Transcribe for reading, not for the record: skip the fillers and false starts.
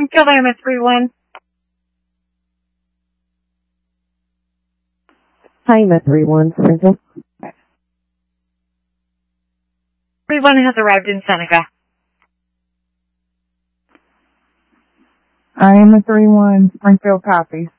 Springfield, I'm at 3-1. Hi, I'm at 3-1, Springfield. 3-1 has arrived in Seneca. I am a 3-1, Springfield copies.